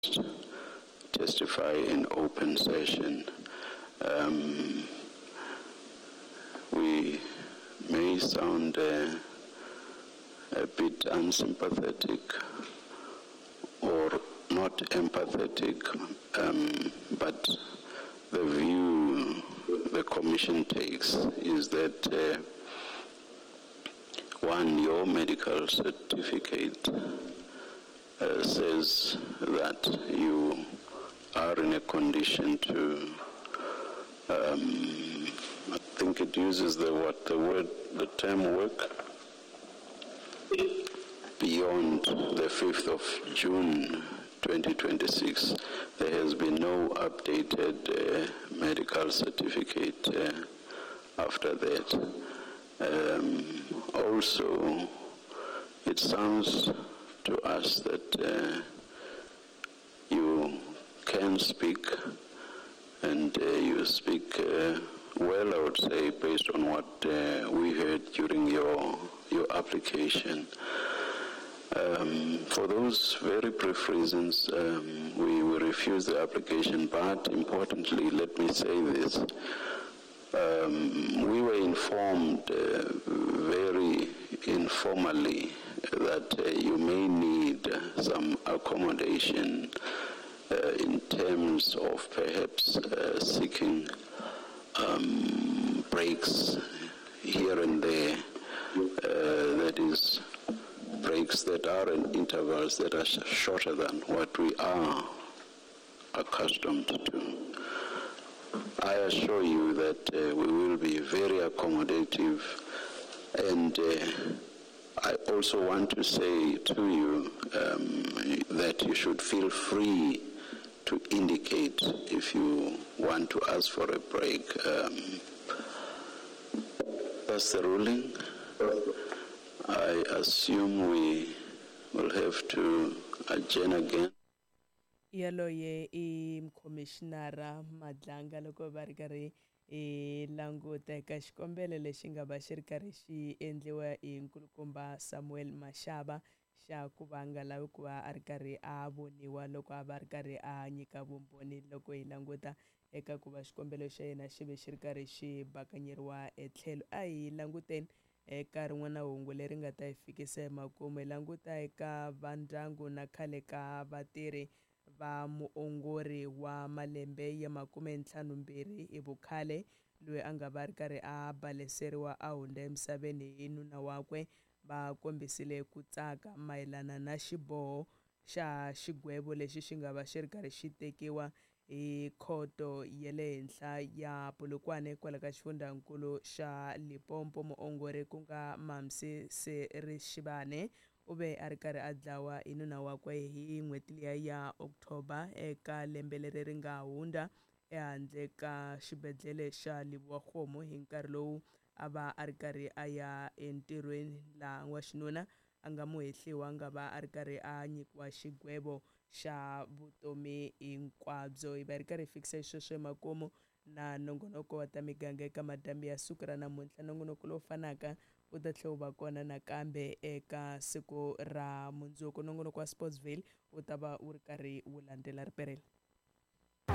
testify in open session. We may sound a bit unsympathetic or not empathetic, but the view the Commission takes is that one, your medical certificate says that you are in a condition to, I think it uses the term work beyond the 5th of June 2026. There has been no updated medical certificate after that. Also, it sounds to us that you can speak, and you speak well, I would say, based on what we heard during your application. For those very brief reasons, we will refuse the application, but importantly, let me say this. We were informed very informally that you may need some accommodation in terms of perhaps seeking breaks here and there, that is, breaks that are in intervals that are shorter than what we are accustomed to. I assure you that we will be very accommodative, and I also want to say to you that you should feel free to indicate if you want to ask for a break. That's the ruling. I assume we will have to adjourn again. Yalo ye Commissioner Madlanga loko va ri karhi languta eka xikombelo lexi nga va xi ri karhi xi endliwa hi nkulukumba Samuel Mashaba xa ku va nga lavi ku va a ri karhi a voniwa loko a va ri karhi a nyika vumbhoni loko hi languta eka ku va xikombelo xa yena xi ve xi ri karhi xi bakanyeriwa etlhelo. A hi languteni eka rin'wana hungu leri nga ta hi fikisa emakumu. Hi languta eka va ndyangu na khale ka vatirhi va muongori wa malembe ya 52 hi vukhale loyi a nga va ri karhi a baleseriwa a hundza emisaveni hi nuna wakwe va kombisile ku tsaka mayelana na xiboho xa xigwevo lexi xi nga va xi ri karhi xi tekiwa hi khoto ya le henhla ya Polokwane kwala ka xifundzankulu xa Limpopo. Muongori ku nga Mamsi Serishibane u ve a ri karhi a dlawa hi nuna wakwe hi n'hweti liya ya October eka lembe leri ri nga hundza ehandle ka xibedhlele xa Libuwa hi nkarhi lowu a va a ri karhi a ya entirhweni, laha wa xinuna a nga muhehliwa a nga va a ri karhi a nyikiwa xigwevo xa vutomi hinkwabyo. Hi va ri karhi hi fikisa sweswo emakumu na nongonoko wa ta miganga eka madambi ya siku ra namuntlha. Nongonoko lowu fanaka u ta tlhela u va kona nakambe eka siku ra mundzuku. Nongonoko wa Sportsville u ta va u ri karhi wu landzela ripereni.